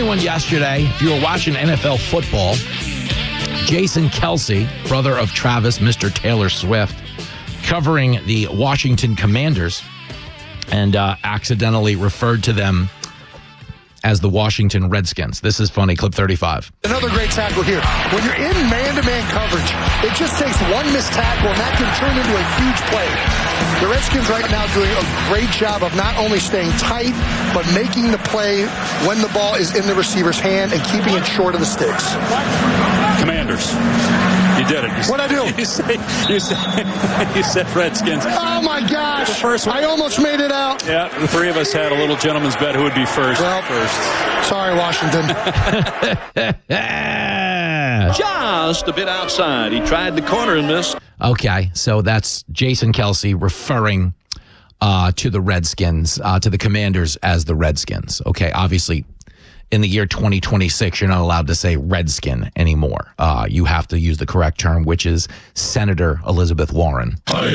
one yesterday. If you were watching NFL football, Jason Kelce, brother of Travis, Mr. Taylor Swift, covering the Washington Commanders and accidentally referred to them as the Washington Redskins. This is funny. Clip 35. Another great tackle here. When you're in man-to-man coverage, it just takes one missed tackle, and that can turn into a huge play. The Redskins right now doing a great job of not only staying tight, but making the play when the ball is in the receiver's hand and keeping it short of the sticks. Commanders. You did it. What'd I do? You said Redskins. Oh, my gosh. The first one. I almost made it out. Yeah, the three of us had a little gentleman's bet who would be first. Well, sorry, Washington. Just a bit outside. He tried the corner and missed. Okay, so that's Jason Kelce referring to the Redskins, to the Commanders as the Redskins. Okay, obviously, in the year 2026, you're not allowed to say Redskin anymore. You have to use the correct term, which is Senator Elizabeth Warren. But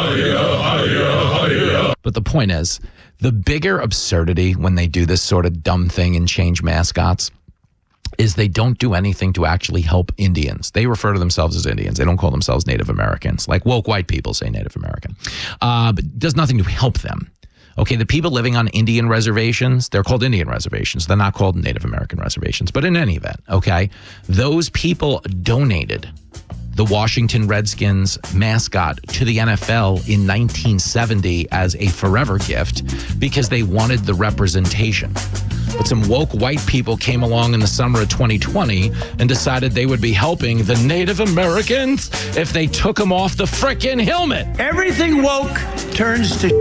the point is, the bigger absurdity when they do this sort of dumb thing and change mascots is they don't do anything to actually help Indians. They refer to themselves as Indians. They don't call themselves Native Americans, like woke white people say Native American. But it does nothing to help them. Okay, the people living on Indian reservations, they're called Indian reservations. They're not called Native American reservations. But in any event, okay, those people donated the Washington Redskins mascot to the NFL in 1970 as a forever gift because they wanted the representation. But some woke white people came along in the summer of 2020 and decided they would be helping the Native Americans if they took them off the frickin' helmet. Everything woke turns to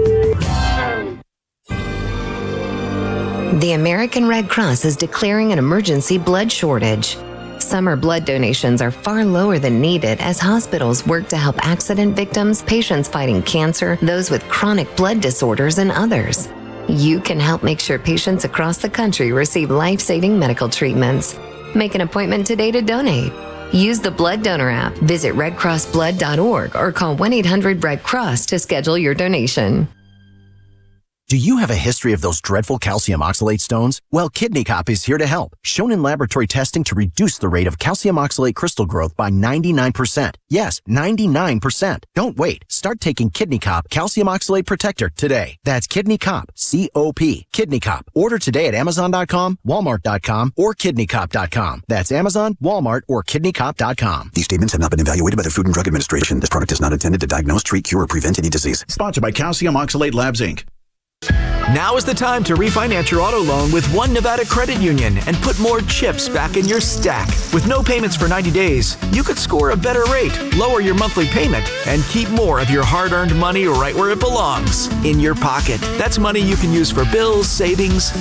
The American Red Cross is declaring an emergency blood shortage. Summer blood donations are far lower than needed as hospitals work to help accident victims, patients fighting cancer, those with chronic blood disorders, and others. You can help make sure patients across the country receive life-saving medical treatments. Make an appointment today to donate. Use the Blood Donor app, visit redcrossblood.org, or call 1-800-RED-CROSS to schedule your donation. Do you have a history of those dreadful calcium oxalate stones? Well, Kidney Cop is here to help. Shown in laboratory testing to reduce the rate of calcium oxalate crystal growth by 99%. Yes, 99%. Don't wait. Start taking Kidney Cop Calcium Oxalate Protector today. That's Kidney Cop, C-O-P. Kidney Cop. Order today at Amazon.com, Walmart.com, or KidneyCop.com. That's Amazon, Walmart, or KidneyCop.com. These statements have not been evaluated by the Food and Drug Administration. This product is not intended to diagnose, treat, cure, or prevent any disease. Sponsored by Calcium Oxalate Labs, Inc. Now is the time to refinance your auto loan with One Nevada Credit Union and put more chips back in your stack. With no payments for 90 days, you could score a better rate, lower your monthly payment, and keep more of your hard-earned money right where it belongs, in your pocket. That's money you can use for bills, savings,